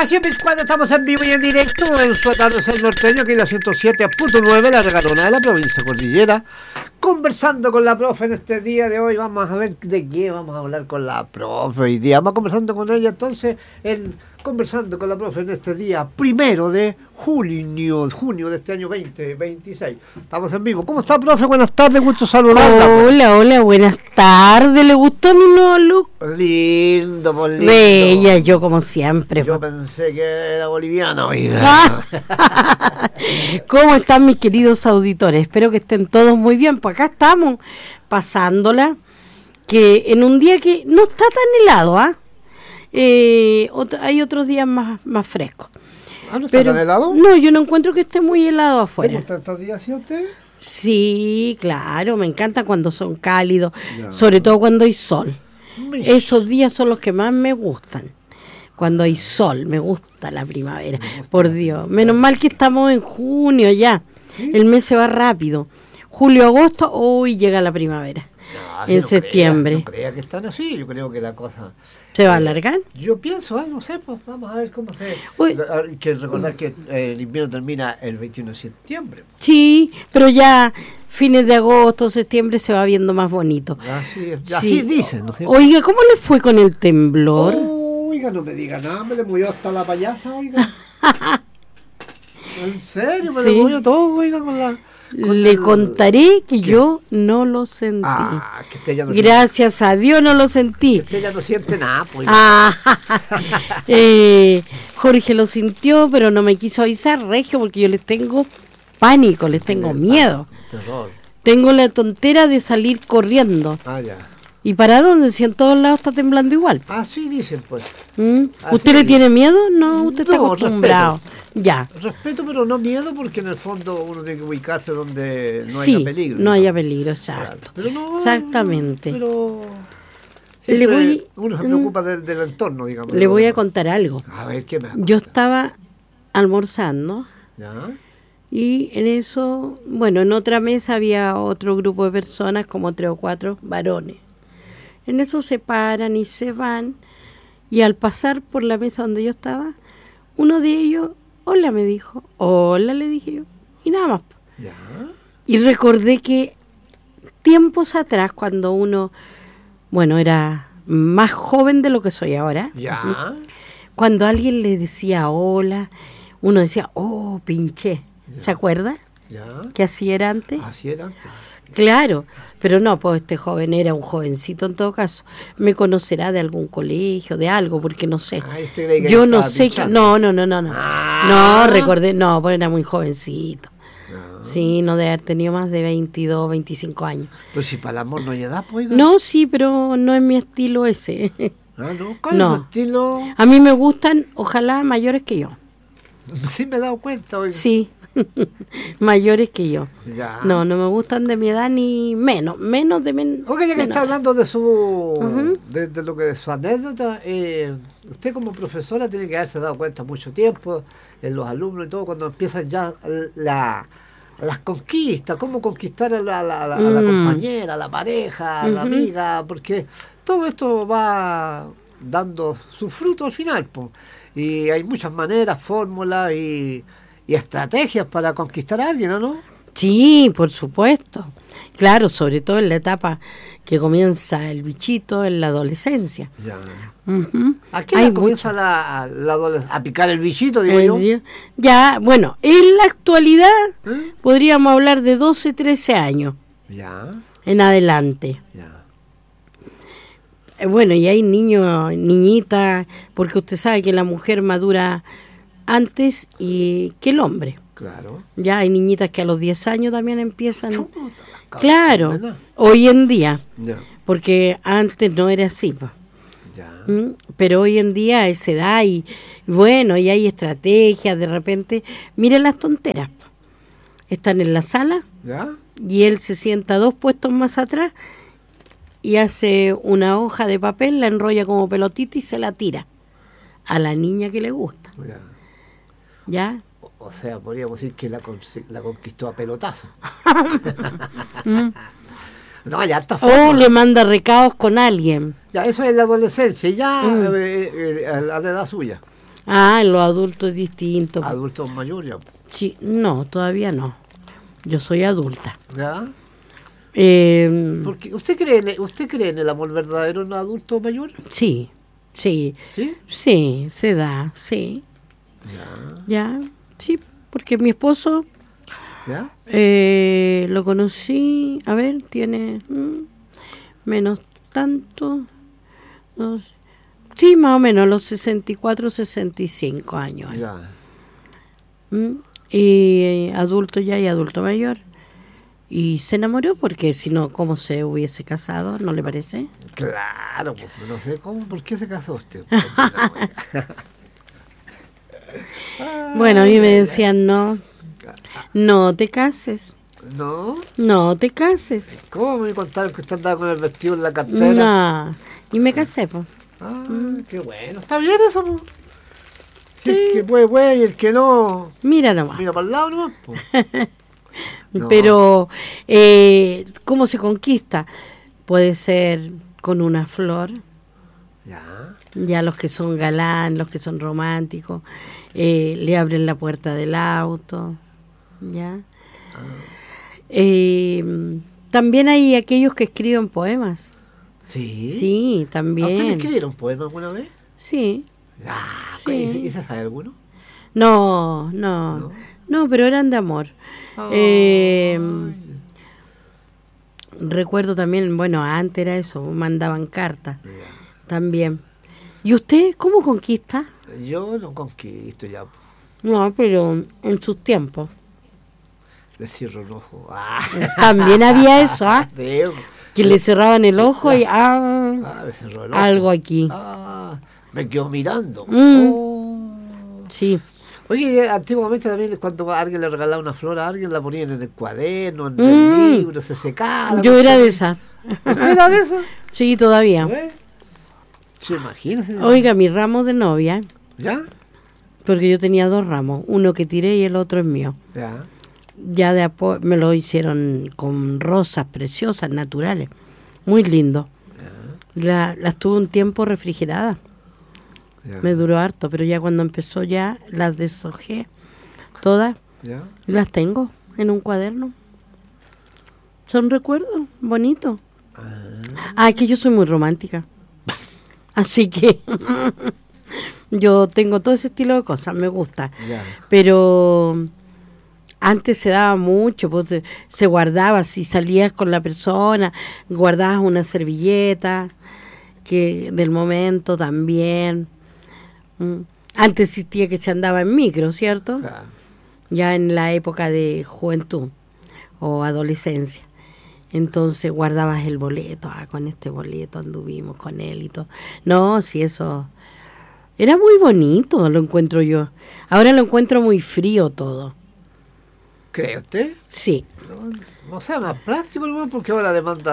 10:04 estamos en vivo y en directo en su atardecer norteño, aquí en la 107.9, la regalona de la provincia Cordillera. Conversando con la profe en este día de hoy, vamos a ver de qué vamos a hablar con la profe hoy día. Vamos conversando con ella entonces, conversando con la profe en este día, 1 de junio de este año 2026. Estamos en vivo. ¿Cómo está, profe? Buenas tardes, gusto saludarla. Hola, buenas tardes. ¿Le gustó mi nuevo look? Lindo, por lindo. Bella, yo como siempre. Yo pensé que era boliviano, oiga. ¿Cómo están mis queridos auditores? Espero que estén todos muy bien. Pues acá estamos pasándola, que en un día que no está tan helado, hay otros días más frescos. ¿No está tan helado? No, yo no encuentro que esté muy helado afuera. ¿Cómo está estos días, sí, usted? Sí, claro, me encanta cuando son cálidos, sobre todo cuando hay sol. Esos días son los que más me gustan. Cuando hay sol, me gusta la primavera. Por Dios, menos mal que estamos en junio ya. ¿Sí? El mes se va rápido. Julio, agosto, hoy llega la primera. En septiembre. No crea que están así, yo creo que la cosa... ¿Se va a alargar? Yo pienso, no sé, pues vamos a ver cómo se... Hay que recordar que el invierno termina el 21 de septiembre. Sí, pero ya fines de agosto, septiembre se va viendo más bonito. Así dicen, ¿no? Oiga, ¿cómo le fue con el temblor? Oiga, no me diga nada, me le movió hasta la payasa, oiga. En serio, me le movió todo, oiga, Le contaré que yo no lo sentí. Que usted ya no Gracias siente. A Dios no lo sentí. Que usted ya no siente nada, pues. Jorge lo sintió, pero no me quiso avisar, Regio, porque yo les tengo pánico, les tengo miedo. Terror. Tengo la tontera de salir corriendo. Ya. ¿Y para dónde? Si en todos lados está temblando igual. Así dicen, pues. ¿Usted le tiene miedo? No, usted está acostumbrado. Respeto. Ya. Respeto, pero no miedo, porque en el fondo uno tiene que ubicarse donde no haya peligro. No haya peligro, exacto. Pero no, exactamente. Pero uno se preocupa del entorno, digamos. Le voy a contar algo. A ver, ¿qué me Yo estaba almorzando. ¿Ya? Y en eso, en otra mesa había otro grupo de personas, como 3 o 4 varones. En eso se paran y se van, y al pasar por la mesa donde yo estaba, uno de ellos, hola, me dijo, hola, le dije yo, y nada más. ¿Ya? Y recordé que tiempos atrás, cuando uno, era más joven de lo que soy ahora, ¿ya? Cuando alguien le decía hola, uno decía, oh, pinché, ¿ya? ¿Se acuerda? ¿Ya? ¿Que así era antes? Así era antes. Claro, pero no, pues este joven era un jovencito en todo caso. Me conocerá de algún colegio, de algo, porque no sé. Yo no sé que... No. No, recordé, pues era muy jovencito. Sí, no debe haber tenido más de 22, 25 años. Pero si para el amor no hay edad, pues. No, sí, pero no es mi estilo ese. ¿No? ¿Cuál es tu estilo? A mí me gustan, ojalá, mayores que yo. Sí, me he dado cuenta, oiga. Sí. Mayores que yo. Ya. No me gustan de mi edad ni menos de menos. Oiga, ya que está hablando de su de lo que es su anécdota, usted como profesora tiene que haberse dado cuenta mucho tiempo en los alumnos y todo, cuando empiezan ya las conquistas, cómo conquistar a la compañera, a la pareja, a la amiga, porque todo esto va dando su fruto al final, po. Y hay muchas maneras, fórmulas y estrategias para conquistar a alguien, ¿no? Sí, por supuesto. Claro, sobre todo en la etapa que comienza el bichito, en la adolescencia. Ya. ¿A qué edad comienza a picar el bichito, digo yo? Ya, en la actualidad podríamos hablar de 12, 13 años. Ya. En adelante. Ya. Y hay niños, niñitas, porque usted sabe que la mujer madura antes que el hombre. Claro. Ya hay niñitas que a los 10 años también empiezan. Claro, hoy en día. Ya. Porque antes no era así. Ya. Pero hoy en día a esa edad y hay estrategias de repente. Miren las tonteras. Están en la sala. ¿Ya? Y él se sienta 2 puestos más atrás y hace una hoja de papel, la enrolla como pelotita y se la tira a la niña que le gusta. Ya. ¿Ya? O sea, podríamos decir que la conquistó a pelotazo. No, ya está fácil. O le manda recados con alguien. Ya, eso es la adolescencia, ya a la edad suya. Ah, en los adultos es distinto. Adultos mayores. Sí, no, todavía no. Yo soy adulta. ¿Ya? Porque ¿usted cree en el amor verdadero en un adulto mayor? Sí, sí. ¿Sí? Sí, se da, sí. Ya, sí, porque mi esposo ¿Ya? lo conocí, a ver, tiene menos tanto, no sé. Sí, más o menos, los 64, 65 años. Ya. Y adulto ya y adulto mayor. Y se enamoró porque si no, ¿cómo se hubiese casado? ¿No le parece? Claro, pues no sé cómo, ¿por qué se casó usted? Bueno, a mí me decían, no te cases. ¿No? No te cases. ¿Cómo me contaron que usted andaba con el vestido en la cartera? No. Y me casé, pues. Ah, qué bueno. Está bien eso, pues. Sí. El que puede, y el que no... Mira nomás. Mira para el lado nomás, pues. No. Pero, ¿cómo se conquista? Puede ser con una flor. Ya los que son galán, los que son románticos, le abren la puerta del auto. Ya. También hay aquellos que escriben poemas. Sí. Sí, también. ¿A usted le escribieron poemas alguna vez? Sí. Sí. ¿Y se sabe alguno? No, pero eran de amor. Recuerdo también, bueno, antes era eso, mandaban cartas también. ¿Y usted cómo conquista? Yo no conquisto ya. No, pero en sus tiempos. Le cierro el ojo. También había eso, Sí. Que le cerraban el ojo y me cerró el ojo. Algo aquí. Me quedo mirando. Sí. Oye, antiguamente también cuando a alguien le regalaba una flor a alguien la ponían en el cuaderno, en el libro, se secaba. Yo era de esa. ¿Usted era de esa? Sí, todavía. ¿Se imagina? Oiga, mi ramo de novia. ¿Ya? Porque yo tenía 2 ramos, uno que tiré y el otro es mío. Ya. Ya de me lo hicieron con rosas preciosas, naturales. Muy lindo. Las tuve un tiempo refrigeradas. Me duró harto, pero ya cuando empezó ya las deshojé todas. Y las tengo en un cuaderno. Son recuerdos bonitos. Es que yo soy muy romántica. Así que yo tengo todo ese estilo de cosas, me gusta. Pero antes se daba mucho, pues se guardaba, si salías con la persona, guardabas una servilleta que del momento también. Antes existía que se andaba en micro, ¿cierto? Ya en la época de juventud o adolescencia. Entonces guardabas el boleto, con este boleto anduvimos con él y todo. No, sí, eso era muy bonito, lo encuentro yo. Ahora lo encuentro muy frío todo. ¿Cree usted? Sí. No sea más práctico, nomás, porque ahora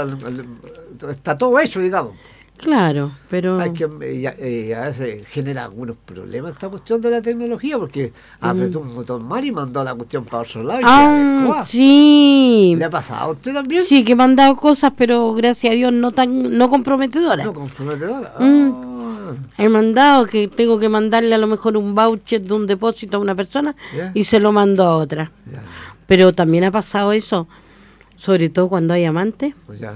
está todo hecho, digamos. Claro, pero... Hay que, a veces genera algunos problemas esta cuestión de la tecnología, porque apretó un botón mal y mandó la cuestión para otro lado. Sí. ¿Le ha pasado a usted también? Sí, que he mandado cosas, pero gracias a Dios no comprometedoras. No comprometedoras. He mandado que tengo que mandarle a lo mejor un voucher de un depósito a una persona y se lo mando a otra. Pero también ha pasado eso, sobre todo cuando hay amantes.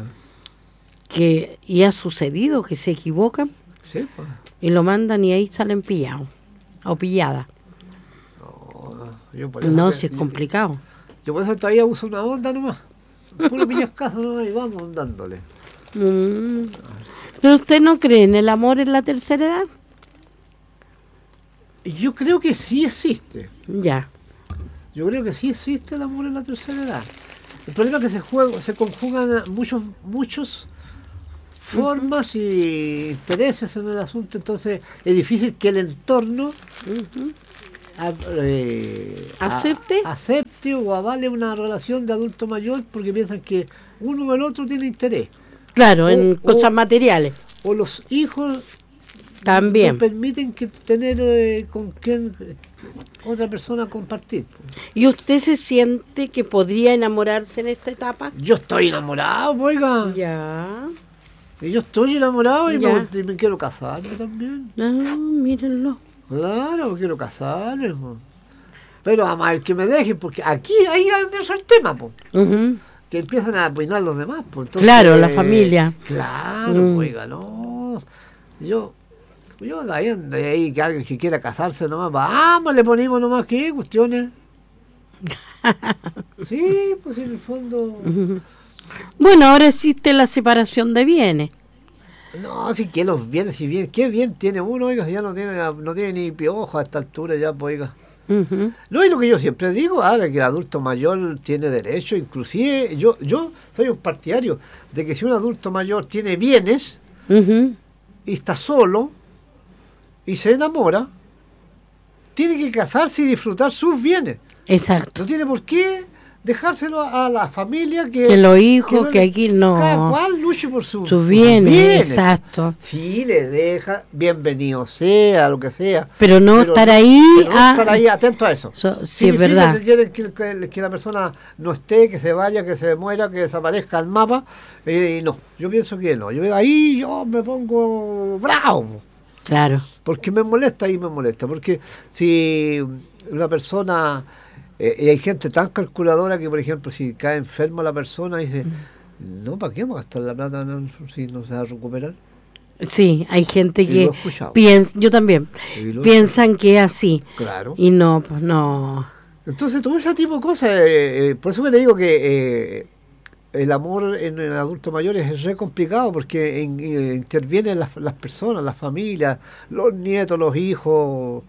Y ha sucedido que se equivocan y lo mandan y ahí salen pillados o pilladas. No, si es complicado. Yo por eso todavía uso una onda nomás. Puro pillascazo nomás y vamos dándole. ¿Pero usted no cree en el amor en la tercera edad? Yo creo que sí existe. Ya. Yo creo que sí existe el amor en la tercera edad. El problema es que se conjugan muchos formas y intereses en el asunto, entonces es difícil que el entorno acepte o avale una relación de adulto mayor porque piensan que uno o el otro tiene interés. Claro, en cosas materiales. O los hijos también no permiten que tener con quien otra persona compartir. ¿Y usted se siente que podría enamorarse en esta etapa? Yo estoy enamorado, oiga. Ya. Y yo estoy enamorado y me quiero casar también. Mírenlo. Claro, quiero casarme, po. Pero además el que me deje, porque aquí ahí es el tema, po. Que empiezan a apoyar los demás, po. Entonces, claro, la familia. Claro, oiga, no. Yo de ahí que alguien que quiera casarse nomás, vamos, le ponemos nomás qué cuestiones. Sí, pues en el fondo. Bueno, ahora existe la separación de bienes. No, sí que los bienes, si bien, qué bien tiene uno, oiga, si ya no tiene ni piojo a esta altura ya, pues, oiga. No, y lo que yo siempre digo, ahora que el adulto mayor tiene derecho, inclusive yo soy un partidario de que si un adulto mayor tiene bienes y está solo y se enamora, tiene que casarse y disfrutar sus bienes. Exacto. No tiene por qué dejárselo a la familia que los hijos, que aquí no. Cada cual luche por sus bienes. Exacto. Si le deja, bienvenido sea, lo que sea. Pero no estar ahí. Estar ahí atento a eso. Sí, es verdad. Que quieren que la persona no esté, que se vaya, que se muera, que desaparezca al mapa. No, yo pienso que no. Yo me pongo bravo. Claro. Porque me molesta. Porque si una persona... y hay gente tan calculadora que, por ejemplo, si cae enfermo la persona, dice, no, ¿para qué vamos a gastar la plata si no se va a recuperar? Sí, hay gente que piensa, yo también, piensan que es así. Claro. Y no, pues no. Entonces, todo ese tipo de cosas, por eso que le digo que el amor en el adulto mayor es re complicado, porque intervienen las personas, las familias, los nietos, los hijos...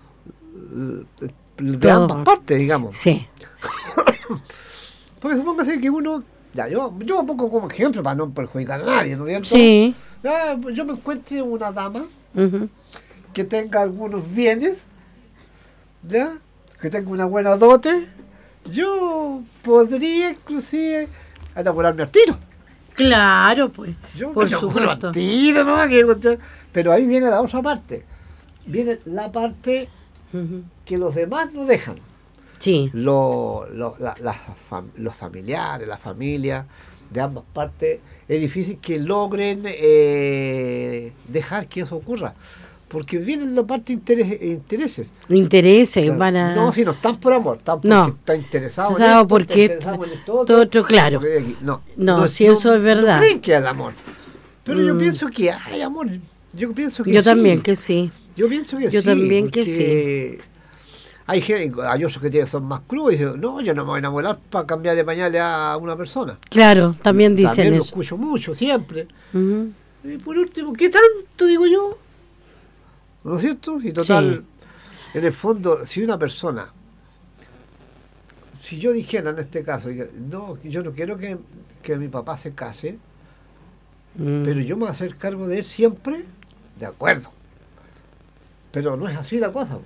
de ambas partes, digamos. Sí. Porque supóngase que uno, yo me pongo como ejemplo para no perjudicar a nadie, ¿no es cierto? Sí. Yo me encuentre una dama que tenga algunos bienes, ¿ya? Que tenga una buena dote, yo podría inclusive enamorarme al tiro. Claro, pues. Por supuesto. Al tiro, ¿no? Pero ahí viene la otra parte. Viene la parte que los demás no dejan. Sí. Los familiares, la familia de ambas partes, es difícil que logren dejar que eso ocurra. Porque vienen la parte intereses. Intereses, van a... No, si no están por amor, están porque están interesados en esto, porque todo otro, claro. No, si eso es verdad. No creen que es amor. Pero yo pienso que hay amor. Yo pienso que yo también que sí. Yo pienso que yo sí. Yo también que sí. Hay otros que son más crudos y dicen, no, yo no me voy a enamorar para cambiar de pañales a una persona. Claro, también dicen también eso. Lo escucho mucho, siempre. Y por último, ¿qué tanto, digo yo? ¿No es cierto? Y total, en el fondo, si una persona, si yo dijera en este caso, no, yo no quiero que mi papá se case, pero yo me voy a hacer cargo de él siempre, de acuerdo. Pero no es así la cosa.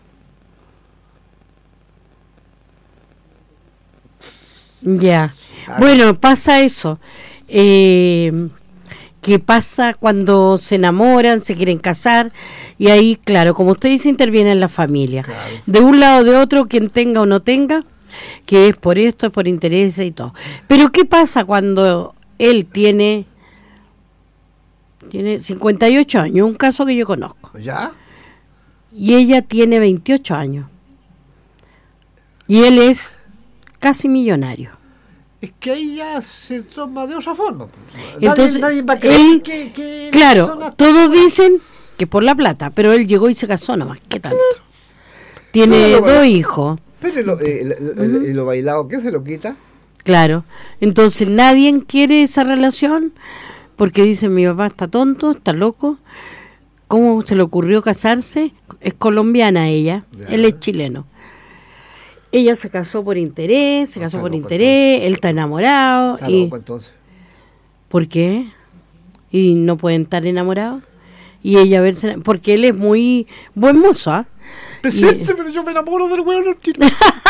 Ya. Bueno, pasa eso. Que pasa cuando se enamoran, se quieren casar, y ahí, claro, como usted dice, interviene en la familia. Claro. De un lado o de otro, quien tenga o no tenga, que es por esto, es por interés y todo. Pero ¿qué pasa cuando él tiene 58 años? Un caso que yo conozco. ¿Ya? Y ella tiene 28 años. Y él es casi millonario. Es que ahí ya se toma de otra forma. Entonces, nadie va a creer que claro, todos dicen que por la plata, pero él llegó y se casó nomás, ¿qué tanto? Tiene dos hijos. Pero lo bailado, ¿qué se lo quita? Claro, entonces nadie quiere esa relación porque dicen, mi papá está tonto, está loco. ¿Cómo se le ocurrió casarse? Es colombiana ella, él es chileno. Ella se casó por interés, él está enamorado. Está loco, entonces. ¿Por qué? ¿Y no pueden estar enamorados? Y ella verse, porque él es muy buen mozo, ¿ah? Presente, pero yo me enamoro del huevo nortino.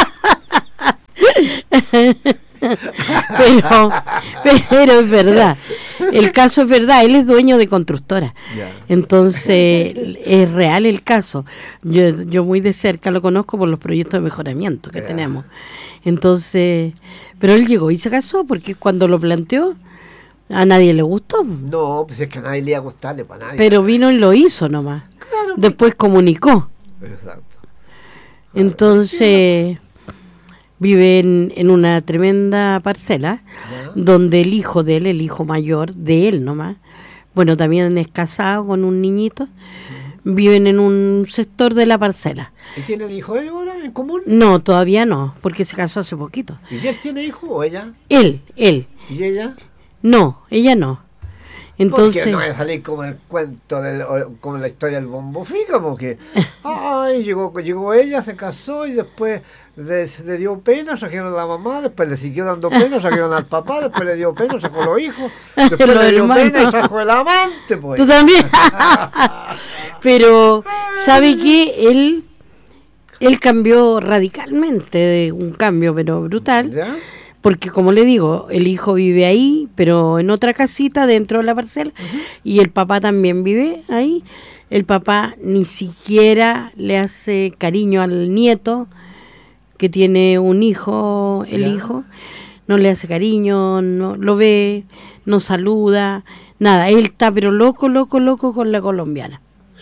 pero es verdad, el caso es verdad, él es dueño de constructora, entonces es real el caso. Yo muy de cerca lo conozco por los proyectos de mejoramiento que tenemos, entonces, pero él llegó y se casó porque cuando lo planteó a nadie le gustó. No, pues es que a nadie le iba a gustarle, para nadie. Pero vino y lo hizo nomás. Claro, después comunicó. Exacto. Entonces vive en una tremenda parcela, ¿Ya? donde el hijo de él, el hijo mayor de él nomás, bueno, también es casado con un niñito, viven en un sector de la parcela. ¿Y tienen hijos ellos ahora en común? No, todavía no, porque se casó hace poquito. ¿Y él tiene hijos o ella? Él. ¿Y ella? No, ella no. Entonces, porque no es salir como el cuento, como la historia del Bombo Fica, como que ay, llegó ella, se casó y después le dio pena, trajeron a la mamá, después le siguió dando pena, trajeron al papá, después le dio pena, sacó los hijos, después Los le dio hermanos. pena y trajo el amante, pues. tú también. Pero, ¿sabe qué? Él cambió radicalmente, un cambio, pero brutal. ¿Ya? Porque, como le digo, el hijo vive ahí, pero en otra casita dentro de la parcela, y el papá también vive ahí. El papá ni siquiera le hace cariño al nieto, que tiene un hijo, el ¿Ya? hijo, no le hace cariño, no lo ve, no saluda, nada. Él está pero loco con la colombiana.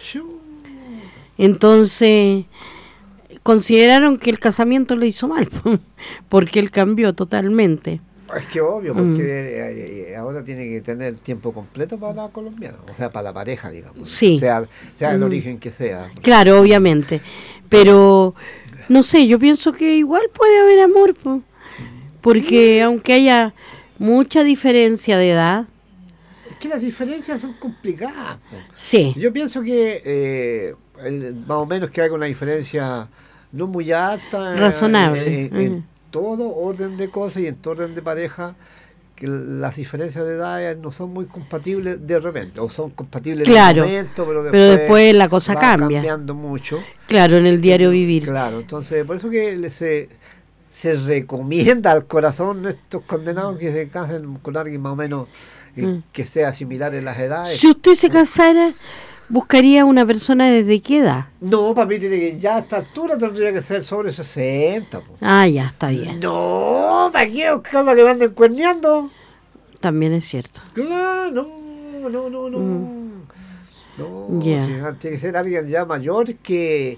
Entonces consideraron que el casamiento le hizo mal, porque él cambió totalmente. Es que obvio, porque ahora tiene que tener tiempo completo para la colombiana, o sea, para la pareja, digamos. Sí. Sea el origen que sea. Claro, obviamente. Pero, no sé, yo pienso que igual puede haber amor, porque aunque haya mucha diferencia de edad. Es que las diferencias son complicadas. Sí. Yo pienso que más o menos que haya una diferencia no muy alta. Razonable. En todo orden de cosas y en todo orden de pareja, que las diferencias de edad no son muy compatibles de repente, o son compatibles claro, en el momento, pero después la cosa va cambia. Cambiando mucho. Claro, en el diario vivir. Claro, entonces por eso que se recomienda al corazón estos condenados que se casen con alguien más o menos que sea similar en las edades. Si usted se casara, ¿buscaría una persona desde qué edad? No, papi, tiene que ya a esta altura tendría que ser sobre 60. Po. Ah, ya, está bien. No, ¿para qué buscar para que me anden cuerneando? También es cierto. Claro, no. No, Ya. si, tiene que ser alguien ya mayor que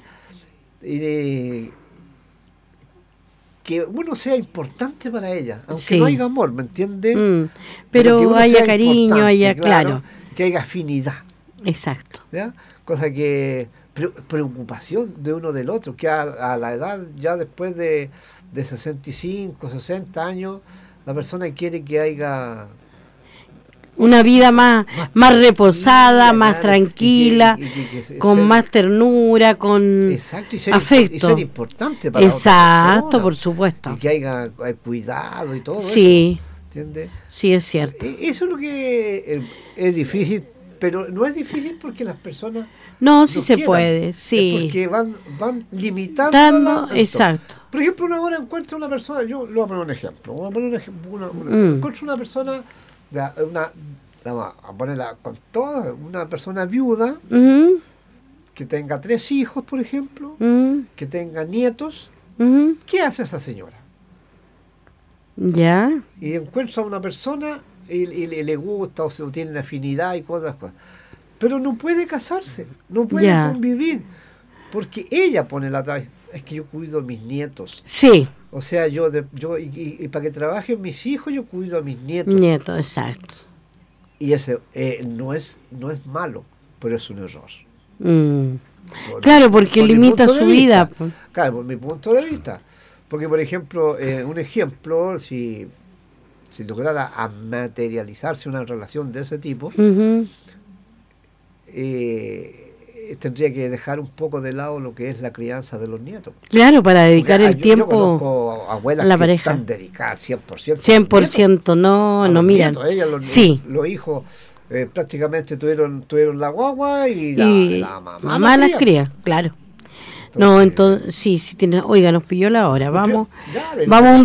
uno sea importante para ella, aunque Sí. no haya amor, ¿me entiendes? Pero que uno haya sea cariño, importante, haya, claro. Que haya afinidad. Exacto. ¿Ya? Cosa que preocupación de uno del otro, que a la edad ya después de 65, 60 años, la persona quiere que haya Una vida más reposada, más claro, tranquila, con ser, más ternura, con exacto, y ser afecto. Y ser importante para la otra Exacto, persona, por supuesto. y que haya cuidado y todo Sí, eso, ¿entiendes? sí, es cierto. Eso es lo que es difícil, pero no es difícil porque las personas No, sí lo se quieran, puede, sí. es porque van limitando Dando, exacto. Por ejemplo, una hora encuentro una persona, yo le voy a poner un ejemplo, encuentro una persona, vamos a ponerla con todo, una persona viuda, Ujú, que tenga 3 hijos, por ejemplo, ujú, que tenga nietos. ujú. ¿Qué hace esa señora? Ya, Y encuentra a una persona y le gusta o tiene una afinidad y cosas. Pero no puede casarse, no puede Ya. convivir, porque ella pone la traba. Es que yo cuido a mis nietos. sí, O sea, y para que trabajen mis hijos, yo cuido a mis nietos. nieto, exacto. Y ese no es malo, pero es un error. Claro, porque por mi limita punto de su vida. vista. Claro, por mi punto de vista. Porque, por ejemplo, un ejemplo, si lograra a materializarse una relación de ese tipo, Ujú. Tendría que dejar un poco de lado lo que es la crianza de los nietos. Claro, para dedicar Porque, el tiempo yo conozco abuelas a la que pareja. están dedicadas 100%. 100% no, a no los miran. nietos. Ellas, Sí, los hijos prácticamente tuvieron la guagua y la mamá las cría, claro. No, entonces, sí, tiene, oiga, nos pilló la hora. Vamos, Dale, vamos a un